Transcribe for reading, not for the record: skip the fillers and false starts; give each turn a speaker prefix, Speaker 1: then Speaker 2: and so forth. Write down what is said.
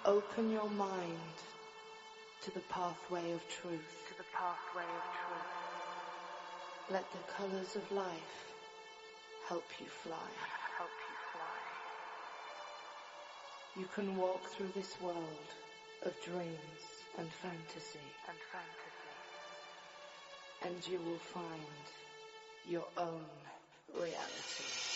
Speaker 1: Open your mind to the pathway of truth.
Speaker 2: To the pathway of truth.
Speaker 1: Let the colors of life help you fly.
Speaker 2: Help you fly.
Speaker 1: You can walk through this world of dreams and fantasy.
Speaker 2: And fantasy.
Speaker 1: And you will find your own reality.